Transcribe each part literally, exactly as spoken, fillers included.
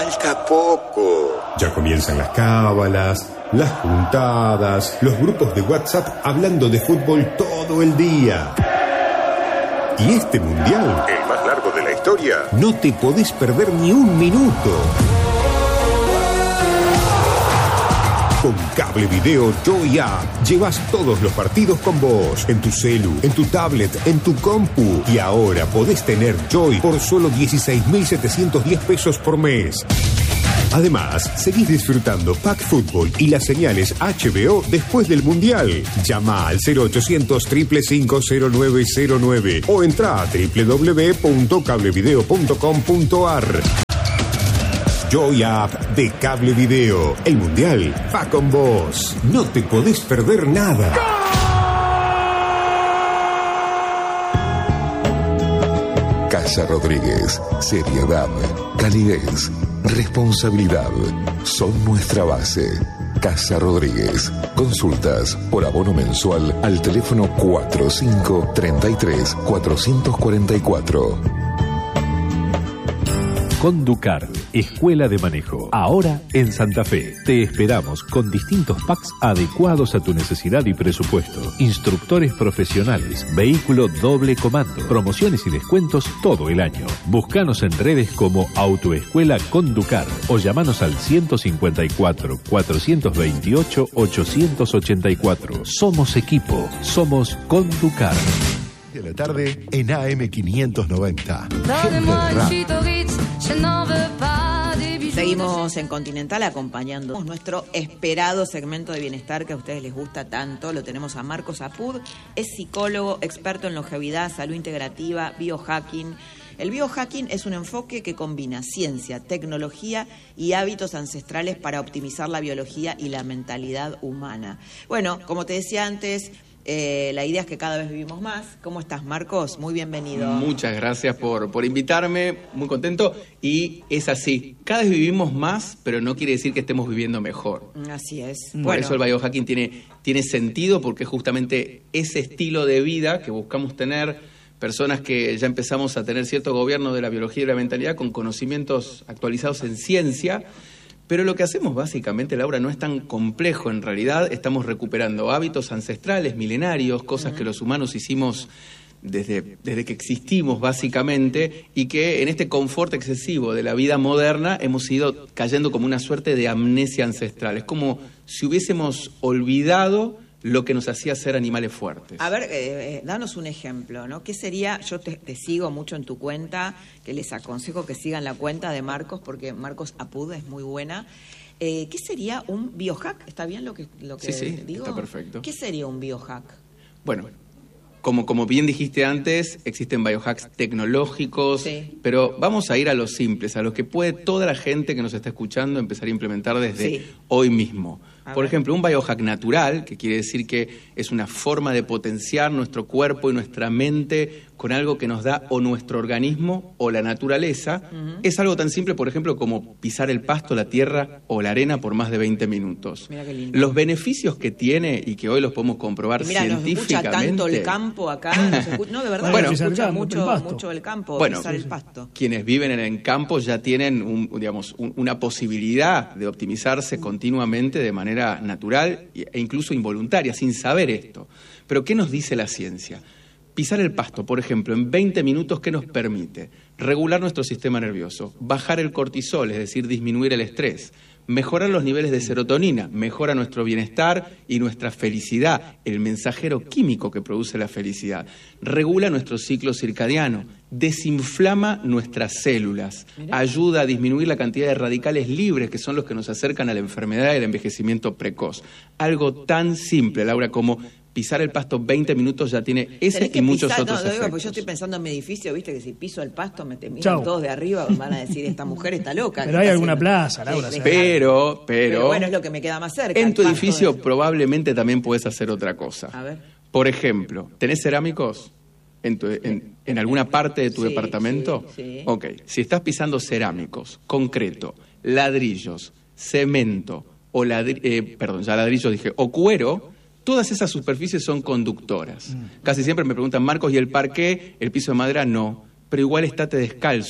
Falta poco. Ya comienzan las cábalas, las juntadas, los grupos de WhatsApp hablando de fútbol todo el día. Y este mundial, El más largo de la historia. no te podés perder ni un minuto. Con Cable Video Joy App llevas todos los partidos con vos, en tu celu, en tu tablet, en tu compu. Y ahora podés tener Joy por solo dieciséis mil setecientos diez pesos por mes. Además, seguís disfrutando Pack Fútbol y las señales H B O después del Mundial. Llama al cero ochocientos, cinco cinco cinco, cero nueve cero nueve o entra a doble u doble u doble u punto cablevideo punto com punto a r. Joy App de Cable Video. El Mundial va con vos. No te podés perder nada. Casa Rodríguez. Seriedad, calidez, responsabilidad son nuestra base. Casa Rodríguez. Consultas por abono mensual al teléfono cuatro cinco tres tres, cuatro cuatro cuatro. Conducar, Escuela de Manejo. Ahora en Santa Fe. Te esperamos con distintos packs adecuados a tu necesidad y presupuesto. Instructores profesionales, vehículo doble comando, promociones y descuentos todo el año. Búscanos en redes como Autoescuela Conducar o llamanos al ciento cincuenta y cuatro, cuatrocientos veintiocho, ochocientos ochenta y cuatro. Somos equipo, somos Conducar. De la tarde en A M quinientos noventa. Seguimos en Continental acompañando nuestro esperado segmento de bienestar que a ustedes les gusta tanto. Lo tenemos a Marcos Apud, es psicólogo, experto en longevidad, salud integrativa, biohacking. El biohacking es un enfoque que combina ciencia, tecnología y hábitos ancestrales para optimizar la biología y la mentalidad humana. Bueno, como te decía antes, Eh, la idea es que cada vez vivimos más. ¿Cómo estás, Marcos? Muy bienvenido. Muchas gracias por, por invitarme, muy contento. Y es así, cada vez vivimos más, pero no quiere decir que estemos viviendo mejor. Así es. Por Bueno. eso el biohacking tiene, tiene sentido, porque es justamente ese estilo de vida que buscamos tener, personas que ya empezamos a tener cierto gobierno de la biología y de la mentalidad con conocimientos actualizados en ciencia. Pero lo que hacemos básicamente, Laura, no es tan complejo. En realidad estamos recuperando hábitos ancestrales, milenarios, cosas que los humanos hicimos desde, desde que existimos básicamente, y que en este confort excesivo de la vida moderna hemos ido cayendo como una suerte de amnesia ancestral. Es como si hubiésemos olvidado lo que nos hacía ser animales fuertes. A ver, eh, eh, danos un ejemplo, ¿no? ¿Qué sería? Yo te, te sigo mucho en tu cuenta, que les aconsejo que sigan la cuenta de Marcos, porque Marcos Apud es muy buena. Eh, ¿Qué sería un biohack? ¿Está bien lo que, lo que Sí, sí, digo? está perfecto. ¿Qué sería un biohack? Bueno, como, como bien dijiste antes, existen biohacks tecnológicos, Sí. pero vamos a ir a los simples, a los que puede toda la gente que nos está escuchando empezar a implementar desde Sí. hoy mismo. A Por ver. ejemplo, un biohack natural, que quiere decir que es una forma de potenciar nuestro cuerpo y nuestra mente con algo que nos da o nuestro organismo o la naturaleza, Ujú. es algo tan simple, por ejemplo, como pisar el pasto, la tierra o la arena por más de veinte minutos. Mira qué lindo. Los beneficios que tiene y que hoy los podemos comprobar Y mira, nos escucha científicamente. tanto el campo acá. Nos escu- no, de verdad, Bueno, nos pisar escucha el campo, mucho, el pasto. mucho el campo, Bueno, pisar el pasto. Quienes viven en el campo ya tienen un, digamos, un- una posibilidad de optimizarse continuamente de manera natural e incluso involuntaria, sin saber esto. Pero ¿qué nos dice la ciencia? Pisar el pasto, por ejemplo, en veinte minutos, ¿qué nos permite? Regular nuestro sistema nervioso, bajar el cortisol, es decir, disminuir el estrés, mejorar los niveles de serotonina, mejora nuestro bienestar y nuestra felicidad, el mensajero químico que produce la felicidad, regula nuestro ciclo circadiano, desinflama nuestras células, Mirá. ayuda a disminuir la cantidad de radicales libres que son los que nos acercan a la enfermedad y al envejecimiento precoz. Algo tan simple, Laura, como pisar el pasto veinte minutos ya tiene ese Tenés y que muchos pisar- otros no, no, digo, efectos. porque yo estoy pensando en mi edificio, viste que si piso el pasto me te miran Chau. todos de arriba, van a decir esta mujer está loca. Pero ¿qué hay está alguna haciendo? plaza, Laura, Sí, se- Pero, pero, Pero bueno, es lo que me queda más cerca. en el tu pasto edificio de- probablemente también puedes hacer otra cosa. A ver. Por ejemplo, ¿tenés cerámicos en, tu- en, en alguna parte de tu Sí, departamento? sí, sí. Ok, si estás pisando cerámicos, concreto, ladrillos, cemento, o ladri- eh, perdón, ya ladrillos dije, o cuero, todas esas superficies son conductoras. Casi siempre me preguntan, Marcos, ¿y el parqué, el piso de madera? No, pero igual estate descalzo.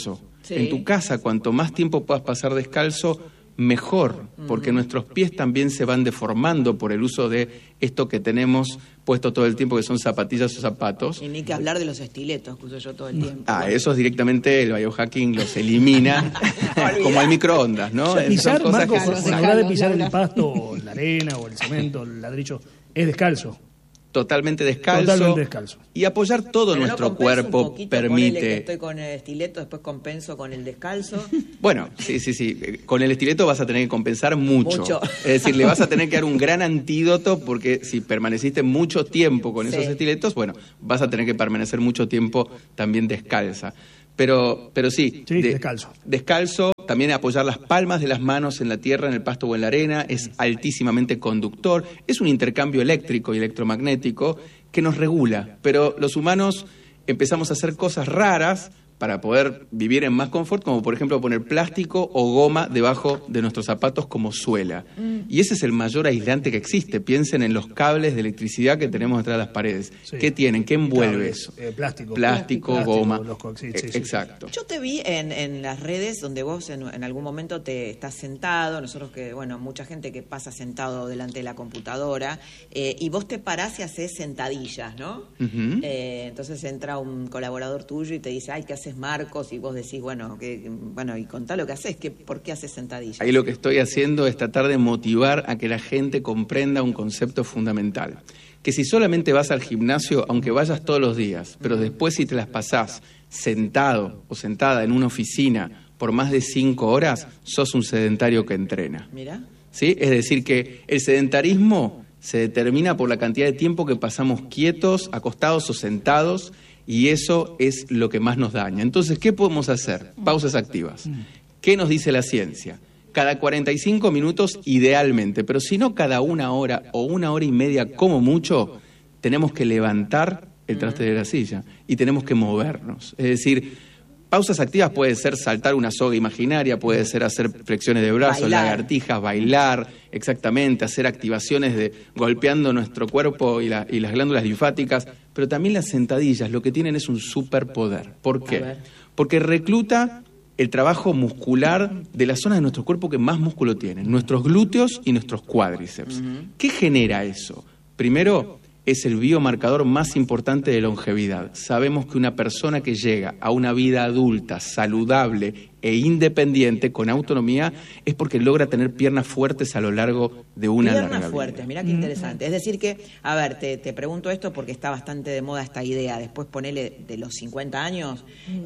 Sí. En tu casa, cuanto más tiempo puedas pasar descalzo, mejor, porque uh-huh. nuestros pies también se van deformando por el uso de esto que tenemos puesto todo el tiempo, que son zapatillas o zapatos. Y ni que hablar de los estiletos que uso yo todo el tiempo. Ah, esos directamente el biohacking los elimina como el microondas, ¿no? Pisar, son cosas Marcos, que a se... la hora de pisar el pasto, o la arena, o el cemento, el ladrillo, es descalzo. Totalmente descalzo, Totalmente descalzo. Y apoyar todo Pero nuestro no cuerpo un poquito, permite. Que estoy con el estileto, después compenso con el descalzo. Bueno, sí, sí, sí. Con el estileto vas a tener que compensar mucho. Mucho. Es decir, le vas a tener que dar un gran antídoto porque si permaneciste mucho tiempo con sí. esos estiletos, bueno, vas a tener que permanecer mucho tiempo también descalza. Pero, pero sí, sí de, descalzo. Descalzo, también apoyar las palmas de las manos en la tierra, en el pasto o en la arena, es altísimamente conductor, es un intercambio eléctrico y electromagnético que nos regula, pero los humanos empezamos a hacer cosas raras para poder vivir en más confort, como por ejemplo poner plástico o goma debajo de nuestros zapatos como suela. Mm. Y ese es el mayor aislante que existe. Piensen en los cables de electricidad que tenemos detrás de las paredes. Sí. ¿Qué tienen? ¿Qué envuelve cables, eso? Eh, plástico. Plástico, plástico goma. Los co- sí, sí, eh, sí, exacto. Yo te vi en, en las redes donde vos en, en algún momento te estás sentado, nosotros que, bueno, mucha gente que pasa sentado delante de la computadora, eh, y vos te parás y haces sentadillas, ¿no? Uh-huh. Eh, entonces entra un colaborador tuyo y te dice, ay, ¿qué haces, Marcos? Y vos decís, bueno, que, bueno, y contá lo que haces, que, ¿por qué haces sentadillas? Ahí lo que estoy haciendo es tratar de motivar a que la gente comprenda un concepto fundamental. Que si solamente vas al gimnasio, aunque vayas todos los días, pero después si te las pasás sentado o sentada en una oficina por más de cinco horas, sos un sedentario que entrena. Mira. ¿Sí? Es decir, que el sedentarismo se determina por la cantidad de tiempo que pasamos quietos, acostados o sentados, y eso es lo que más nos daña. Entonces, ¿qué podemos hacer? Pausas activas. ¿Qué nos dice la ciencia? Cada cuarenta y cinco minutos idealmente, pero si no cada una hora o una hora y media como mucho, tenemos que levantar el traste de la silla y tenemos que movernos. Es decir, pausas activas puede ser saltar una soga imaginaria, puede ser hacer flexiones de brazos, bailar. lagartijas, bailar, exactamente, hacer activaciones de golpeando nuestro cuerpo y, la, y las glándulas linfáticas, pero también las sentadillas lo que tienen es un superpoder. ¿Por qué? Porque recluta el trabajo muscular de la zona de nuestro cuerpo que más músculo tienen, nuestros glúteos y nuestros cuádriceps. Uh-huh. ¿Qué genera eso? Primero, es el biomarcador más importante de longevidad. Sabemos que una persona que llega a una vida adulta, saludable e independiente, con autonomía, es porque logra tener piernas fuertes a lo largo de una larga vida. Piernas fuertes, mirá qué interesante. Es decir que, a ver, te, te pregunto esto porque está bastante de moda esta idea. Después ponele de los cincuenta años,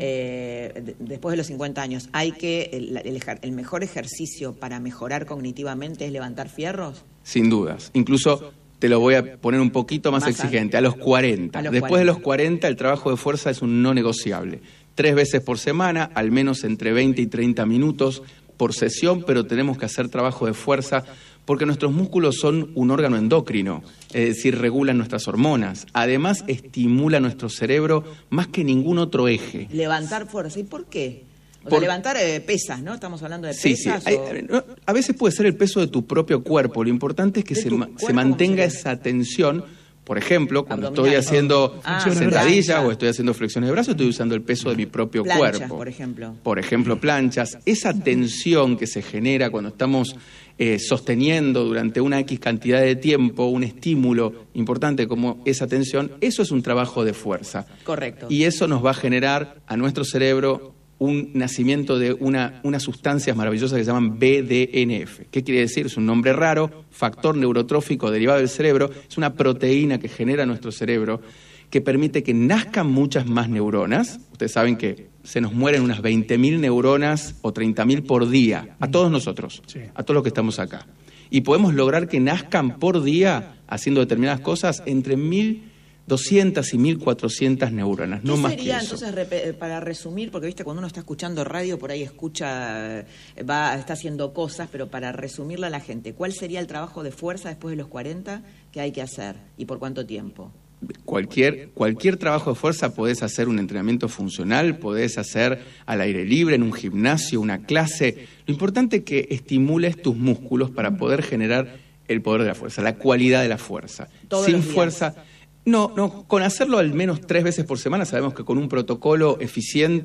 eh, de, después de los cincuenta años, ¿hay que, el, el, el mejor ejercicio para mejorar cognitivamente es levantar fierros? Sin dudas. Incluso te lo voy a poner un poquito más, más exigente, a los cuarenta. A los Después cuarenta. De los cuarenta, el trabajo de fuerza es un no negociable. Tres veces por semana, al menos entre veinte y treinta minutos por sesión, pero tenemos que hacer trabajo de fuerza porque nuestros músculos son un órgano endocrino, es decir, regulan nuestras hormonas. Además, estimula nuestro cerebro más que ningún otro eje. Levantar fuerza, ¿y por qué? O Por... sea, levantar eh, pesas, ¿no? Estamos hablando de sí, pesas. Sí, o... Hay, a veces puede ser el peso de tu propio cuerpo. Lo importante es que se, ma se mantenga esa tensión. Por ejemplo, cuando estoy haciendo ah, sentadillas o estoy haciendo flexiones de brazos, estoy usando el peso de mi propio planchas, cuerpo. por ejemplo. Por ejemplo, planchas. Esa tensión que se genera cuando estamos eh, sosteniendo durante una X cantidad de tiempo un estímulo importante como esa tensión, eso es un trabajo de fuerza. Correcto. Y eso nos va a generar a nuestro cerebro un nacimiento de una, unas sustancias maravillosas que se llaman B D N F. ¿Qué quiere decir? Es un nombre raro, factor neurotrófico derivado del cerebro, es una proteína que genera nuestro cerebro que permite que nazcan muchas más neuronas. Ustedes saben que se nos mueren unas veinte mil neuronas o treinta mil por día, a todos nosotros, sí. a todos los que estamos acá. Y podemos lograr que nazcan por día, haciendo determinadas cosas, entre mil doscientas y mil cuatrocientas neuronas, no más que eso. ¿Qué sería entonces, para resumir, porque viste, cuando uno está escuchando radio, por ahí escucha, va, está haciendo cosas, pero para resumirla a la gente, ¿cuál sería el trabajo de fuerza después de los cuarenta que hay que hacer y por cuánto tiempo? Cualquier, cualquier trabajo de fuerza podés hacer un entrenamiento funcional, podés hacer al aire libre, en un gimnasio, una clase. Lo importante es que estimules tus músculos para poder generar el poder de la fuerza, la cualidad de la fuerza. Todos Sin los días. fuerza... No, no, con hacerlo al menos tres veces por semana sabemos que con un protocolo eficiente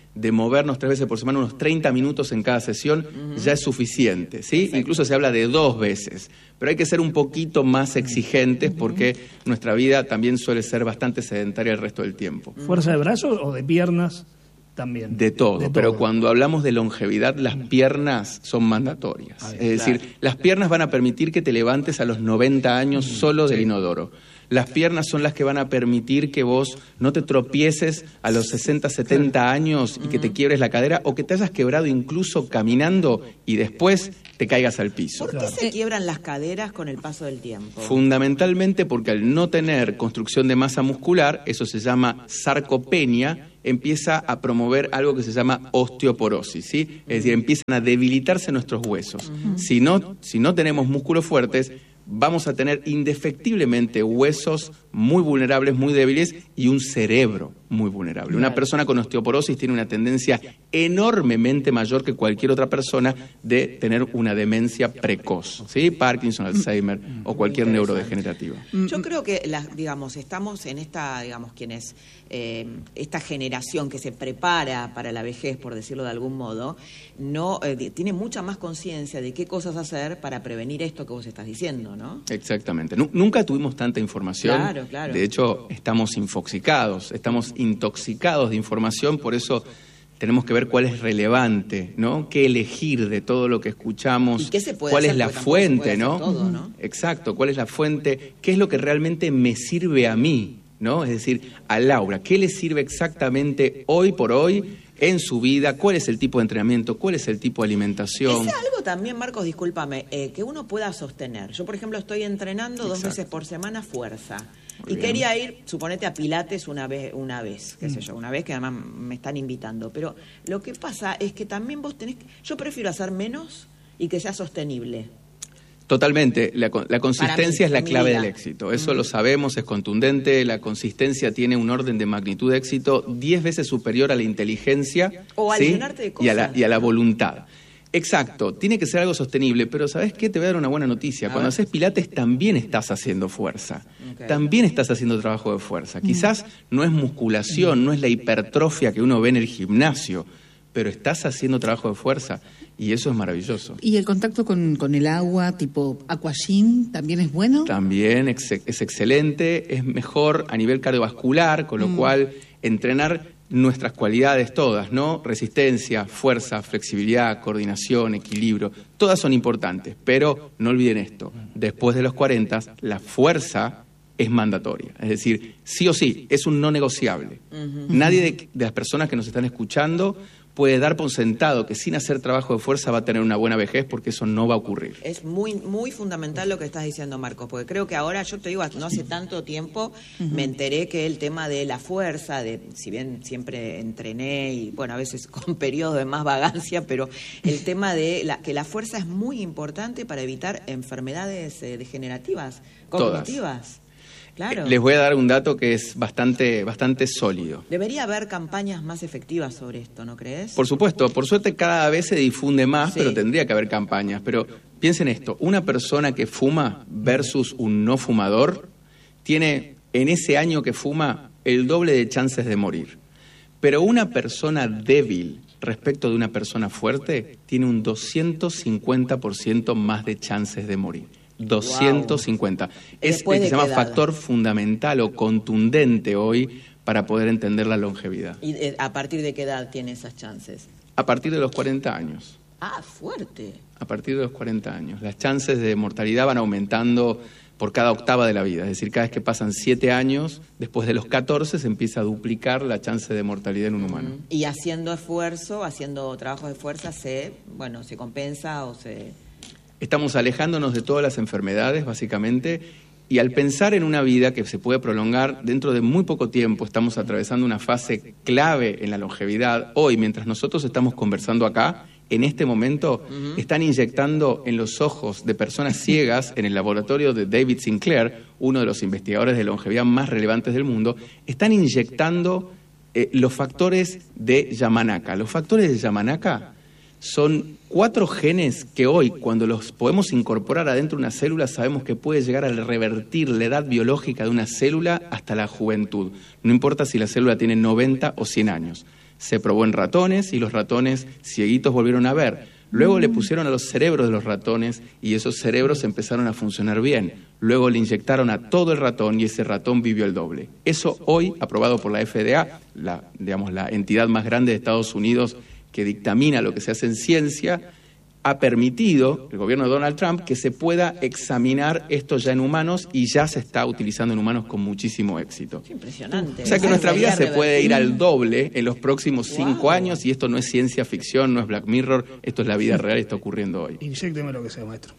de movernos tres veces por semana, unos treinta minutos en cada sesión, uh-huh. ya es suficiente, ¿sí? Perfecto. Incluso se habla de dos veces, pero hay que ser un poquito más exigentes uh-huh. porque nuestra vida también suele ser bastante sedentaria el resto del tiempo. ¿Fuerza de brazos o de piernas? También. De todo, de todo, pero cuando hablamos de longevidad, las piernas son mandatorias. Ver, es decir, claro. las piernas van a permitir que te levantes a los noventa años mm, solo sí. del inodoro. Las piernas son las que van a permitir que vos no te tropieces a los sesenta, setenta años y que te quiebres la cadera o que te hayas quebrado incluso caminando y después te caigas al piso. ¿Por qué claro. se quiebran las caderas con el paso del tiempo? Fundamentalmente porque al no tener construcción de masa muscular, eso se llama sarcopenia, empieza a promover algo que se llama osteoporosis, ¿sí? Es decir, empiezan a debilitarse nuestros huesos. Uh-huh. Si no, si no tenemos músculos fuertes, vamos a tener indefectiblemente huesos muy vulnerables, muy débiles y un cerebro muy vulnerable. Una persona con osteoporosis tiene una tendencia enormemente mayor que cualquier otra persona de tener una demencia precoz, ¿sí? Parkinson, Alzheimer o cualquier neurodegenerativa. Yo creo que, las, digamos, estamos en esta, digamos, quienes, eh, esta generación que se prepara para la vejez, por decirlo de algún modo, no eh, tiene mucha más conciencia de qué cosas hacer para prevenir esto que vos estás diciendo, ¿no? Exactamente. N- nunca tuvimos tanta información. Claro, claro. De hecho, estamos infoxicados, estamos intoxicados de información, por eso tenemos que ver cuál es relevante, ¿no? Qué elegir de todo lo que escuchamos, ¿y qué se puede cuál hacer? es la Porque fuente, ¿no? Todo, ¿no? Exacto, cuál es la fuente, qué es lo que realmente me sirve a mí, ¿no? Es decir, a Laura, ¿qué le sirve exactamente hoy por hoy en su vida? ¿Cuál es el tipo de entrenamiento? ¿Cuál es el tipo de alimentación? Es algo también, Marcos, discúlpame, eh, que uno pueda sostener. Yo, por ejemplo, estoy entrenando Exacto. dos veces por semana fuerza. Muy y bien. Quería ir, suponete, a Pilates una vez, una vez, qué mm. sé yo, una vez que además me están invitando. Pero lo que pasa es que también vos tenés... Yo prefiero hacer menos y que sea sostenible. Totalmente. La, la consistencia mí, es la clave vida. del éxito. Eso mm. lo sabemos, es contundente. La consistencia tiene un orden de magnitud de éxito diez veces superior a la inteligencia o al ¿sí? llenarte de cosas. Y a la, y a la voluntad. Exacto, tiene que ser algo sostenible, pero ¿sabes qué? Te voy a dar una buena noticia. A Cuando ver. haces pilates también estás haciendo fuerza, okay. también estás haciendo trabajo de fuerza. Mm. Quizás no es musculación, mm. no es la hipertrofia que uno ve en el gimnasio, pero estás haciendo trabajo de fuerza y eso es maravilloso. ¿Y el contacto con, con el agua, tipo aquagym, también es bueno? También es, es excelente, es mejor a nivel cardiovascular, con lo mm. cual entrenar nuestras cualidades todas, ¿no? Resistencia, fuerza, flexibilidad, coordinación, equilibrio, todas son importantes, pero no olviden esto, después de los cuarenta, la fuerza es mandatoria, es decir, sí o sí, es un no negociable. Uh-huh. Nadie de, de las personas que nos están escuchando puede dar por sentado que sin hacer trabajo de fuerza va a tener una buena vejez, porque eso no va a ocurrir. Es muy muy fundamental lo que estás diciendo, Marcos, porque creo que ahora, yo te digo, no hace tanto tiempo uh-huh. me enteré que el tema de la fuerza, de si bien siempre entrené y, bueno, a veces con periodos de más vagancia, pero el tema de la, que la fuerza es muy importante para evitar enfermedades eh, degenerativas, cognitivas. Todas. Claro. Les voy a dar un dato que es bastante, bastante sólido. Debería haber campañas más efectivas sobre esto, ¿no crees? Por supuesto, por suerte cada vez se difunde más, sí. pero tendría que haber campañas. Pero piensen esto, una persona que fuma versus un no fumador tiene en ese año que fuma el doble de chances de morir. Pero una persona débil respecto de una persona fuerte tiene un doscientos cincuenta por ciento más de chances de morir. doscientos cincuenta. Wow. Es el que se llama edad? factor fundamental o contundente hoy para poder entender la longevidad. ¿Y a partir de qué edad tiene esas chances? A partir de los cuarenta años. Ah, fuerte. A partir de los cuarenta años. Las chances de mortalidad van aumentando por cada octava de la vida. Es decir, cada vez que pasan siete años, después de los catorce se empieza a duplicar la chance de mortalidad en un humano. Uh-huh. Y haciendo esfuerzo, haciendo trabajo de fuerza, se, bueno, se compensa o se... Estamos alejándonos de todas las enfermedades, básicamente, y al pensar en una vida que se puede prolongar dentro de muy poco tiempo, estamos atravesando una fase clave en la longevidad. Hoy, mientras nosotros estamos conversando acá, en este momento, uh-huh. están inyectando en los ojos de personas ciegas en el laboratorio de David Sinclair, uno de los investigadores de longevidad más relevantes del mundo, están inyectando eh, los factores de Yamanaka. Los factores de Yamanaka son cuatro genes que hoy, cuando los podemos incorporar adentro de una célula, sabemos que puede llegar a revertir la edad biológica de una célula hasta la juventud. No importa si la célula tiene noventa o cien años. Se probó en ratones y los ratones cieguitos volvieron a ver. Luego le pusieron a los cerebros de los ratones y esos cerebros empezaron a funcionar bien. Luego le inyectaron a todo el ratón y ese ratón vivió el doble. Eso hoy, aprobado por la F D A, la, digamos, la entidad más grande de Estados Unidos que dictamina lo que se hace en ciencia, ha permitido, el gobierno de Donald Trump, que se pueda examinar esto ya en humanos y ya se está utilizando en humanos con muchísimo éxito. Qué impresionante. O sea que nuestra vida se puede ir al doble en los próximos cinco Wow. años y esto no es ciencia ficción, no es Black Mirror, esto es la vida real y está ocurriendo hoy. Inyécteme lo que sea, maestro.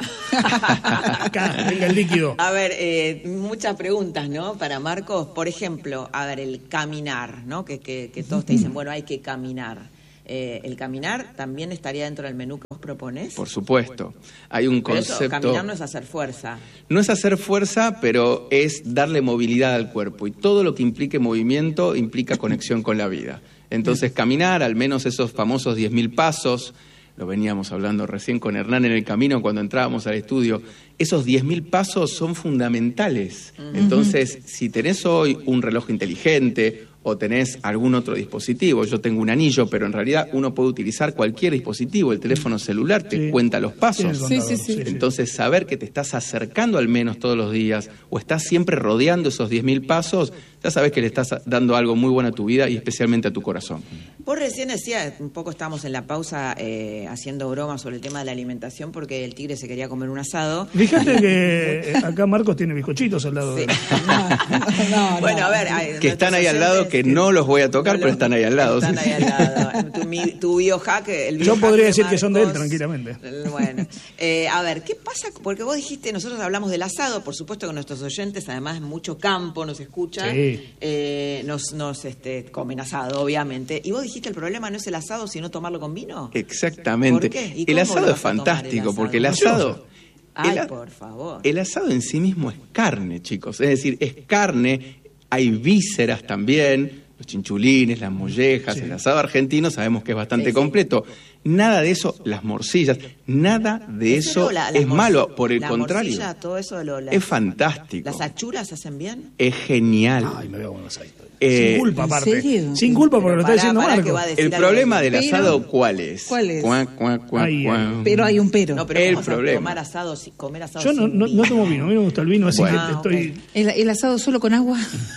Acá, venga el líquido. A ver, eh, muchas preguntas, ¿no? Para Marcos, por ejemplo, a ver, el caminar, ¿no? Que, que, que todos te dicen, bueno, hay que caminar. Eh, ¿El caminar también estaría dentro del menú que vos proponés? Por supuesto. Hay un Pero eso, concepto... caminar no es hacer fuerza. No es hacer fuerza, pero es darle movilidad al cuerpo. Y todo lo que implique movimiento implica conexión con la vida. Entonces, caminar, al menos esos famosos diez mil pasos, lo veníamos hablando recién con Hernán en el camino cuando entrábamos al estudio, esos diez mil pasos son fundamentales. Uh-huh. Entonces, si tenés hoy un reloj inteligente o tenés algún otro dispositivo, yo tengo un anillo, pero en realidad uno puede utilizar cualquier dispositivo, el teléfono celular te sí. cuenta los pasos. Sí, sí, sí. Entonces, saber que te estás acercando al menos todos los días o estás siempre rodeando esos diez mil pasos, ya sabes que le estás dando algo muy bueno a tu vida y especialmente a tu corazón. Vos recién decías, un poco estábamos en la pausa eh, haciendo bromas sobre el tema de la alimentación porque el tigre se quería comer un asado. Fíjate que acá Marcos tiene bizcochitos al lado sí. de... no, no, bueno, no. a ver... Hay, que están ahí al lado, que no los voy a tocar, no pero los, están ahí al lado. Están ahí al lado. Tu, mi, tu biohack... El Yo podría decir Marcos, que son de él, tranquilamente. Bueno, eh, a ver, ¿qué pasa? Porque vos dijiste, nosotros hablamos del asado, por supuesto que nuestros oyentes, además, mucho campo nos escuchan, sí. eh, nos, nos este, comen asado, obviamente. Y vos dijiste, el problema no es el asado, sino tomarlo con vino. Exactamente. ¿Por qué? El asado es fantástico, el asado? porque el asado... Ay, el, por favor. El asado en sí mismo es carne, chicos. Es decir, es carne, hay vísceras también... Los chinchulines, las mollejas, sí. el asado argentino sabemos que es bastante sí, completo. Sí. Nada de eso, las morcillas, nada de ¿Es eso la, la es malo. Por el la contrario, morcilla, todo eso lo, la, es fantástico. ¿Las achuras se hacen bien? Es genial. Ay, me veo buenos ahí. Eh, Sin culpa, aparte. ¿En serio? Sin culpa, porque lo está diciendo para Marco. El problema del pero, asado, ¿cuál es? ¿Cuál es? Cuá, cuá, cuá, Ay, cuá. Pero hay un pero. No, pero el vamos problema. A tomar asado, comer asado Yo no, sin no, vino. no tomo vino, a mí me gusta el vino, así bueno. que ah, estoy... Okay. ¿El, ¿El asado solo con agua?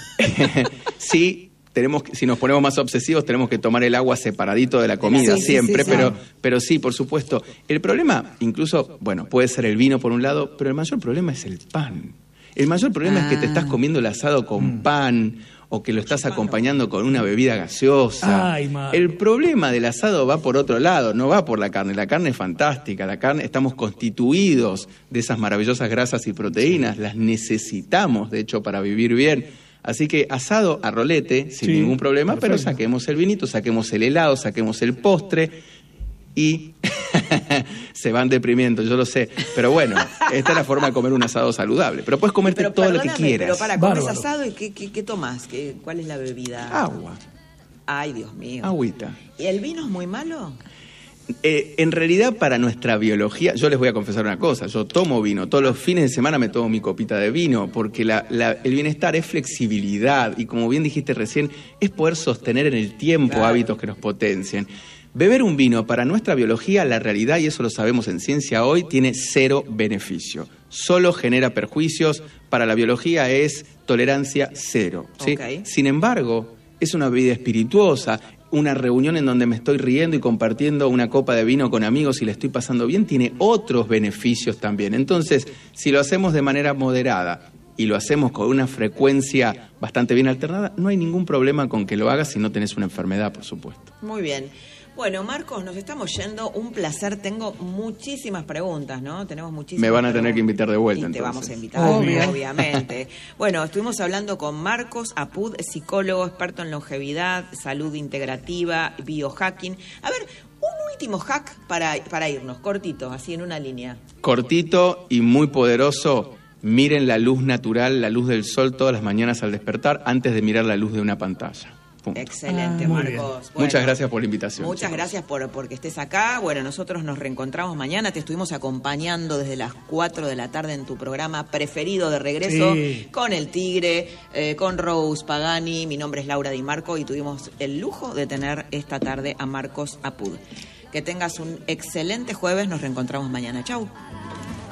Sí. Tenemos, si nos ponemos más obsesivos, tenemos que tomar el agua separadito de la comida, sí, sí, siempre, sí, sí, pero, sí. pero sí, por supuesto. El problema, incluso, bueno, puede ser el vino por un lado, pero el mayor problema es el pan. El mayor problema ah. es que te estás comiendo el asado con mm. pan, o que lo estás acompañando con una bebida gaseosa. Ay, el problema del asado va por otro lado, no va por la carne. La carne es fantástica, la carne, estamos constituidos de esas maravillosas grasas y proteínas, las necesitamos, de hecho, para vivir bien. Así que asado a rolete, sin sí, ningún problema, perfecto. Pero saquemos el vinito, saquemos el helado, saquemos el postre y se van deprimiendo, yo lo sé. Pero bueno, esta es la forma de comer un asado saludable. Pero puedes comerte pero, todo lo que quieras. Pero para, comes asado y ¿qué, qué, qué tomás? ¿Qué, ¿Cuál es la bebida? Agua. Ay, Dios mío. Agüita. ¿Y el vino es muy malo? Eh, en realidad, para nuestra biología, yo les voy a confesar una cosa, yo tomo vino, todos los fines de semana me tomo mi copita de vino, porque la, la, el bienestar es flexibilidad y, como bien dijiste recién, es poder sostener en el tiempo claro. hábitos que nos potencien. Beber un vino para nuestra biología, la realidad, y eso lo sabemos en ciencia hoy, tiene cero beneficio. Solo genera perjuicios, para la biología es tolerancia cero. ¿sí? Okay. Sin embargo, es una bebida espirituosa. Una reunión en donde me estoy riendo y compartiendo una copa de vino con amigos y le estoy pasando bien, tiene otros beneficios también. Entonces, si lo hacemos de manera moderada y lo hacemos con una frecuencia bastante bien alternada, no hay ningún problema con que lo hagas si no tenés una enfermedad, por supuesto. Muy bien. Bueno, Marcos, nos estamos yendo. Un placer. Tengo muchísimas preguntas, ¿no? Tenemos muchísimas Me van a preguntas. tener que invitar de vuelta, y te entonces. vamos a invitar, Obvio. obviamente. Bueno, estuvimos hablando con Marcos Apud, psicólogo, experto en longevidad, salud integrativa, biohacking. A ver, un último hack para, para irnos, cortito, así en una línea. Cortito y muy poderoso. Miren la luz natural, la luz del sol todas las mañanas al despertar, antes de mirar la luz de una pantalla. Punto. Excelente, Ah, muy Marcos. bien. Bueno, Muchas gracias por la invitación. Muchas chicos. gracias por porque estés acá. Bueno, nosotros nos reencontramos mañana. Te estuvimos acompañando desde las cuatro de la tarde en tu programa preferido de regreso, Sí. con El Tigre, eh, con Rose Pagani. Mi nombre es Laura Di Marco y tuvimos el lujo de tener esta tarde a Marcos Apud. Que tengas un excelente jueves. Nos reencontramos mañana. Chau.